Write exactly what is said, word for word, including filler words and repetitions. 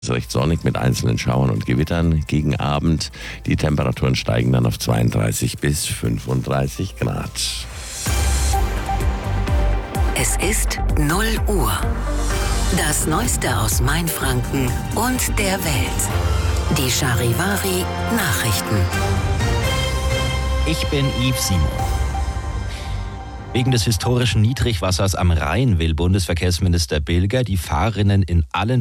Recht sonnig mit einzelnen Schauern und Gewittern. Gegen Abend die Temperaturen steigen dann auf zweiunddreißig bis fünfunddreißig Grad. Es ist null Uhr. Das Neueste aus Mainfranken und der Welt. Die Charivari Nachrichten. Ich bin Yves Simon. Wegen des historischen Niedrigwassers am Rhein will Bundesverkehrsminister Bilger die Fahrerinnen in allen